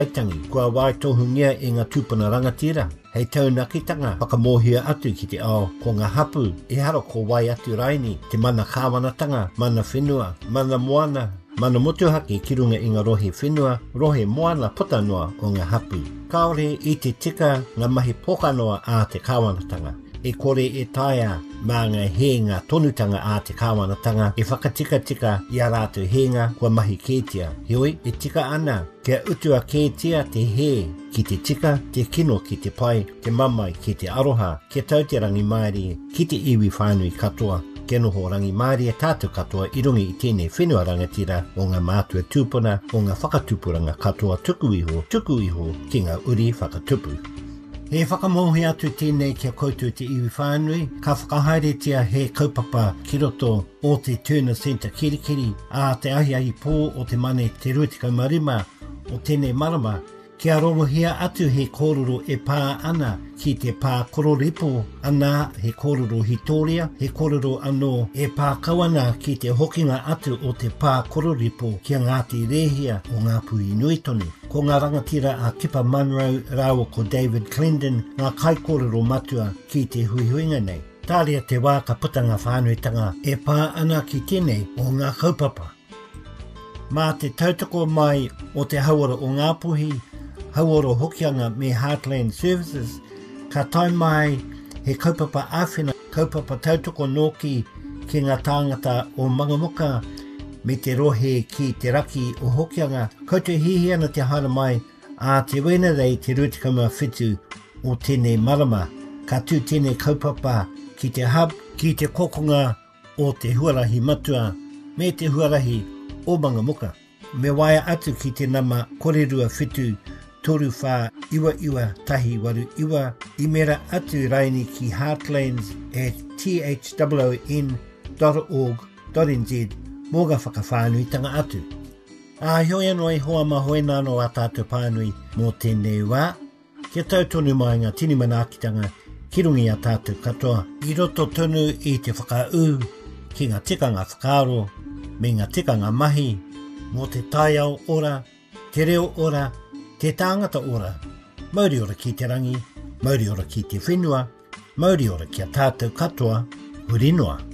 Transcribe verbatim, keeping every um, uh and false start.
Tangi, kua wai tohungia i ngā tūpuna rangatira. Hei taunakitanga, whakamohia atu ki te ao, ko ngā hapu, e haro ko wai atu raini, te mana kāwanatanga, mana whenua, mana moana, mana motuhaki ki runga i ngā rohe whenua, rohe moana potanoa o ngā hapu. Kaore i te tika ngā mahi pokanoa a te kāwanatanga. E kore e taia mā ngā henga tonutanga a te kāwanatanga e whakatika tika i a rātou henga kua mahi kētia. Heoi, e tika ana kia utua kētia te he ki te tika, te kino ki te pai, te mamai ki te aroha, kia tau te rangi maari ki te iwi whānui katoa. Kia noho rangi maari e tātou katoa i rungi i tēnei whenua rangatira o ngā mātua tūpuna o ngā whakatupuranga katoa tuku iho, tuku iho ki ngā uri whakatupu. He whakamohi atu tēnei kia koutou te iwi whānui, ka whakahaeretia he kaupapa ki roto o te Turner Centre Kirikiri, a te ahi ahi pō o te mane te ruitikau marima o tēnei marama, kia rongohia atu he kōrero e pā ana ki te pā kororipo ana he kōrero hitoria, he kōrero anō e pā kawana ki te hokinga atu o te pā kororipo kia Ngāti Rehia o ngā pui nui tonu. Ko ngā rangatira a Kipa Munro rāua ko David Clendon, ngā kai kōrero matua ki te huihuinga nei. Tāria te wā ka putanga whānuitanga e pā ana ki tēnei o ngā kaupapa. Mā te tautoko mai o te hauara o Ngāpuhi, hauara hokianga me Heartland Services, ka tai mai he kaupapa āwhina, kaupapa tautoko nōki ki ngā tāngata o Mangamuka, me te rohe ki te raki o hokianga, koutou hihi ana te hara mai a te wena rei te ruitikama whitu o tēnei marama, ka tū tēnei kaupapa ki te hub, ki te kokonga o te huarahi matua, me te huarahi o Mangamuka. Me waia atu ki te nama korerua whitu toru whā iwa iwa tahi waru iwa, i mera atu raini ki Heartlands at t h o o n dot org dot n z mō ngā whakawhānuitanga atu. A hoi anō e hoa mahoe nāno a tātou pānui mō tēnei wā, kia tau tonu mai ngā tini manaakitanga ki rungi a tātou katoa. I roto tonu i te whakaū ki ngā tikanga whakaaro, me ngā tikanga mahi, mō te taiao ora, te reo ora, te tāngata ora, mauri ora ki te rangi, mauri ora ki te whenua, mauri ora ki a tātou katoa, huri noa.